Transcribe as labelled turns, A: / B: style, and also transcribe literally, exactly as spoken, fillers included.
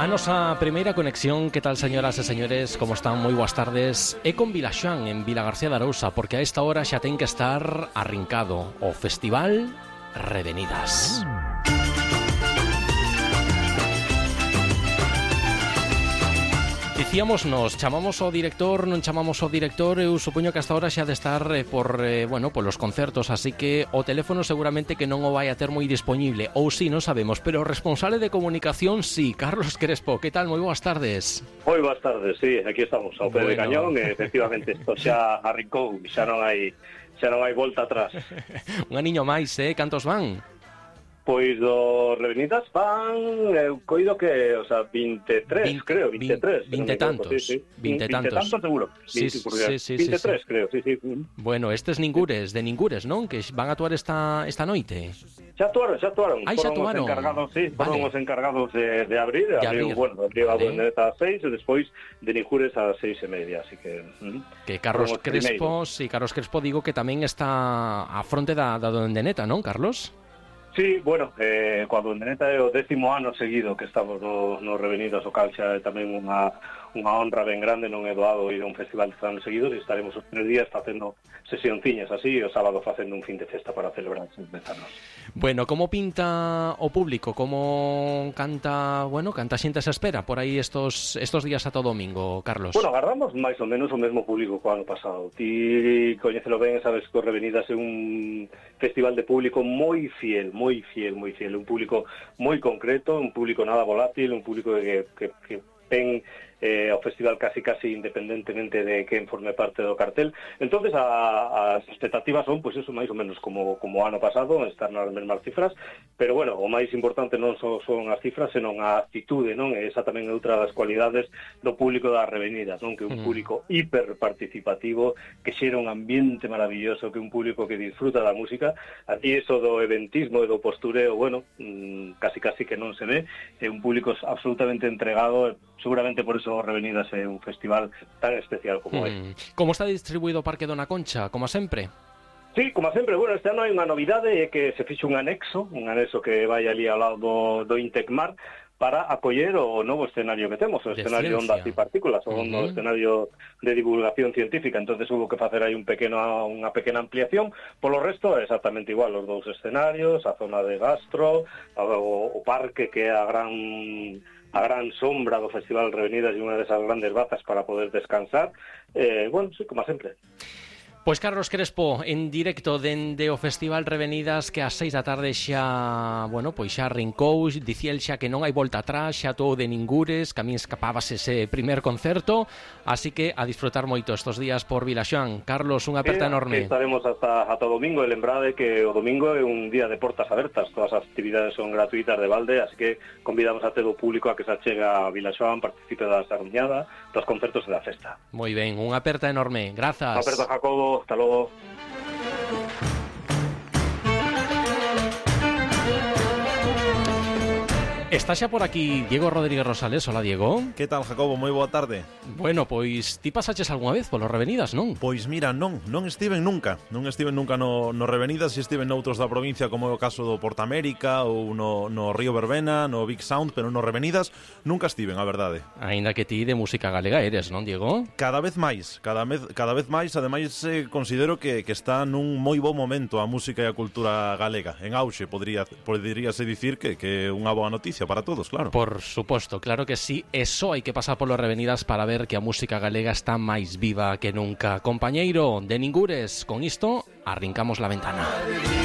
A: A nosa primeira conexión, que tal, señoras e señores, como están? Moi boas tardes. É con Vilaxoán, en Vilagarcía de Arousa, porque a esta hora xa ten que estar arrincado o Festival Revenidas. Dicíamos nos, chamamos ao director, non chamamos ao director, eu supoño que hasta ahora xa de estar eh, por, eh, bueno, polos concertos, así que o teléfono seguramente que non o vai a ter moi dispoñible, ou si, non sabemos, pero o responsable de comunicación, sí, Carlos Crespo, que tal? Moi boas tardes.
B: Moi boas tardes, sí, aquí estamos, ao pé bueno. de cañón, e efectivamente, isto xa arrincou, xa non hai, xa non hai volta atrás.
A: Un aniño máis, eh? Cantos van?
B: Pois do Revenidas van, eu coido que, o sea, veintitrés, veinte, creo, veintitrés.
A: Vinte tantos, sí, sí. Vinte tantos.
B: Vinte tantos seguro.
A: Sí, sí, sí, sí,
B: veintitrés,
A: sí,
B: creo, sí, sí.
A: Bueno, estes ningures, de ningures, non? Que van a actuar esta, esta noite.
B: Xa actuaron, xa actuaron.
A: Ai, xa actuaron.
B: Os encargados, sí,
A: vale.
B: Foron os encargados de, de abrir, de abrir, abrir, bueno, abrir vale. a seis e despois de Ningures a seis e media, así que... Uh,
A: que Carlos Crespo, sí, Carlos Crespo digo que tamén está a fronte da, da Dondeneta, non, Carlos?
B: Sí, bueno, eh, coa Dondeneta é o décimo ano seguido que estamos no, no Revenidas, o cal xa é tamén unha, unha honra ben grande, non é doado ir a un festival de anos seguidos, e estaremos os tres días facendo sesiónciñas así, e o sábado facendo un fin de festa para celebrar os dez anos.
A: Bueno, como pinta o público? Como canta, bueno, canta xente se espera por aí estos estos días ata o domingo, Carlos?
B: Bueno, agardamos máis ou menos o mesmo público co ano pasado. Ti coñécelo ben, sabes que o Revenidas é un festival de público moi fiel, moi fiel, moi fiel, un público moi concreto, un público nada volátil, un público que, que, que ven eh, ao festival casi casi independentemente de quen forme parte do cartel. Entonces a, as expectativas son, pois pues, eso, máis ou menos como como ano pasado, estar nas mesmas cifras, pero bueno, o máis importante non son, son as cifras, senón a actitude, non? E esa tamén é outra das cualidades do público das Revenidas, non? Que é un público hiper participativo, que xera un ambiente maravilloso, que é un público que disfruta da música. Aquí eso do eventismo e do postureo, bueno, mmm, casi casi que non se ve, é un público absolutamente entregado, seguramente por eso Revenidas é un festival tan especial como
A: mm.
B: este.
A: Como está distribuído o Parque Dona Concha, como sempre?
B: Sí, como sempre, bueno, este ano hai unha novidade, é que se fixe un anexo, un anexo que vai ali ao lado do, do Intecmar, para acoller o novo escenario que temos, o
A: de
B: escenario
A: ciencia.
B: Ondas e Partículas, o uh-huh. novo escenario de divulgación científica. Entonces hubo que facer aí un pequeno, unha pequena ampliación. Polo resto é exactamente igual, os dous escenarios, a zona de gastro, o, o parque que é a gran a gran sombra do Festival Revenidas e unha desas grandes bazas para poder descansar. Eh, bueno, sí, como sempre.
A: Pois Carlos Crespo, en directo dende o Festival Revenidas, que ás seis da tarde xa, bueno, pois xa arrincou, dicía el xa que non hai volta atrás, xa todo de ningures, que a min escapabas ese primer concerto, así que a disfrutar moito estos días por Vilaxoán. Carlos, unha aperta
B: eh,
A: enorme.
B: Estaremos hasta, hasta o domingo, e lembrade que o domingo é un día de portas abertas, todas as actividades son gratuitas de balde, así que convidamos a todo o público a que se achega a Vilaxoán, participe da sardiñada, dos concertos e da festa.
A: Moi ben, unha aperta enorme, grazas.
B: Unha aperta, Jacobo. Hasta luego.
A: Está xa por aquí Diego Rodríguez Rosales. Hola, Diego.
C: Que tal, Jacobo? Moi boa tarde.
A: Bueno, pois ti pasaches algunha vez polos Revenidas, non?
C: Pois mira, non, non estiven nunca Non estiven nunca no, no Revenidas. E estiven noutros da provincia, como é o caso do Porta América ou no, no Río Verbena, no Big Sound, pero no Revenidas nunca estiven, a verdade.
A: Aínda que ti de música galega eres, non, Diego?
C: Cada vez máis, cada vez, cada vez máis. Ademais, eh, considero que, que está nun moi bo momento a música e a cultura galega. En auxe, podría, poderíase dicir que, que é unha boa noticia para todos, claro.
A: Por suposto, claro que sí. E só hai que pasar polo Revenidas para ver que a música galega está máis viva que nunca. Compañeiro de Ningures, con isto arrincamos la ventana.